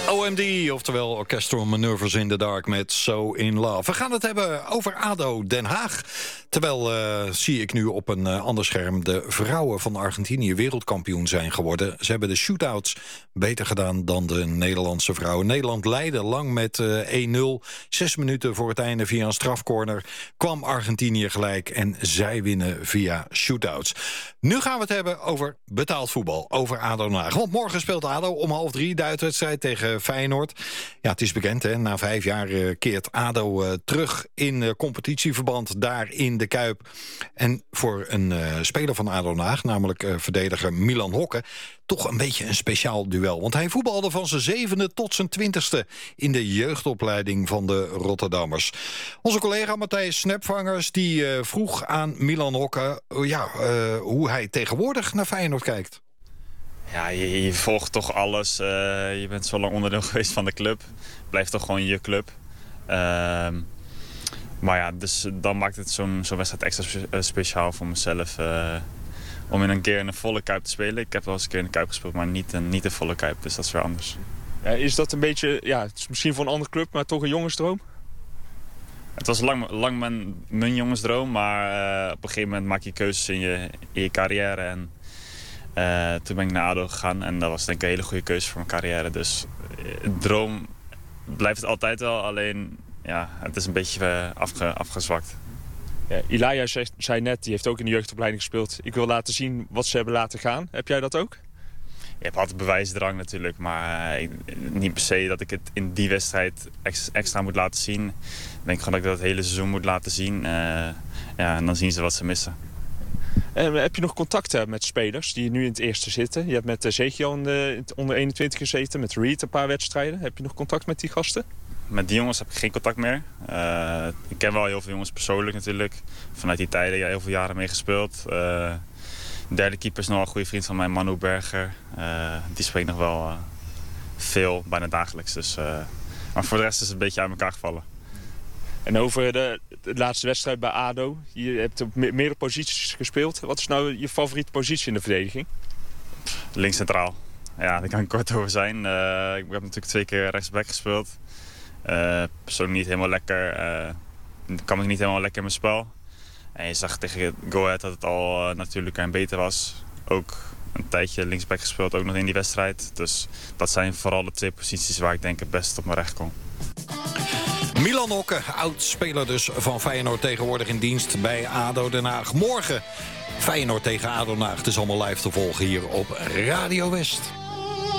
OMD, oftewel Orchestral Manoeuvres in the Dark met So In Love. We gaan het hebben over ADO Den Haag. Terwijl zie ik nu op een ander scherm de vrouwen van Argentinië wereldkampioen zijn geworden. Ze hebben de shootouts beter gedaan dan de Nederlandse vrouwen. Nederland leidde lang met 1-0. 6 minuten voor het einde via een strafcorner kwam Argentinië gelijk en zij winnen via shootouts. Nu gaan we het hebben over betaald voetbal, over ADO Den Haag. Want morgen speelt ADO om 2:30 de uitwedstrijd tegen Feyenoord. Ja, het is bekend, hè? Na 5 jaar keert ADO terug in competitieverband daar in de Kuip. En voor een speler van ADO Den Haag, namelijk verdediger Milan Hokke, toch een beetje een speciaal duel. Want hij voetbalde van zijn 7e tot zijn 20e in de jeugdopleiding van de Rotterdammers. Onze collega Matthijs Snepvangers die vroeg aan Milan Hokke hoe hij tegenwoordig naar Feyenoord kijkt. Ja, je volgt toch alles. Je bent zo lang onderdeel geweest van de club. Blijft toch gewoon je club. Maar ja, dus dan maakt het zo'n wedstrijd extra speciaal voor mezelf. Om in een keer in een volle Kuip te spelen. Ik heb wel eens een keer in de Kuip gespeeld, maar niet een volle Kuip. Dus dat is weer anders. Ja, is dat een beetje, het is misschien voor een andere club, maar toch een jongensdroom? Het was lang mijn jongensdroom. Maar op een gegeven moment maak je keuzes in je carrière. En toen ben ik naar ADO gegaan. En dat was denk ik een hele goede keuze voor mijn carrière. Dus droom blijft het altijd wel. Alleen, ja, het is een beetje afgezwakt. Ja, Ilaya zei net, die heeft ook in de jeugdopleiding gespeeld. Ik wil laten zien wat ze hebben laten gaan. Heb jij dat ook? Je hebt altijd bewijsdrang natuurlijk. Maar niet per se dat ik het in die wedstrijd extra moet laten zien. Ik denk gewoon dat ik dat het hele seizoen moet laten zien. En dan zien ze wat ze missen. En heb je nog contact met spelers die nu in het eerste zitten? Je hebt met Ezekiel in het onder 21 gezeten, met Reed een paar wedstrijden. Heb je nog contact met die gasten? Met die jongens heb ik geen contact meer. Ik ken wel heel veel jongens persoonlijk natuurlijk. Vanuit die tijden heel veel jaren mee gespeeld. De derde keeper is nog wel een goede vriend van mij, Manu Berger. Die spreekt nog wel veel, bijna dagelijks. Dus, maar voor de rest is het een beetje uit elkaar gevallen. En over de laatste wedstrijd bij ADO. Je hebt op meerdere posities gespeeld. Wat is nou je favoriete positie in de verdediging? Links centraal. Ja, daar kan ik kort over zijn. Ik heb natuurlijk 2 keer rechtsback gespeeld. Persoonlijk niet helemaal lekker. Kwam ik niet helemaal lekker in mijn spel. En je zag tegen Go Ahead dat het al natuurlijk en beter was. Ook een tijdje linksback gespeeld, ook nog in die wedstrijd. Dus dat zijn vooral de 2 posities waar ik denk het best op mijn recht kom. Milan Hokke, oud-speler dus van Feyenoord, tegenwoordig in dienst bij ADO Den Haag. Morgen Feyenoord tegen ADO Den Haag. Het is allemaal live te volgen hier op Radio West.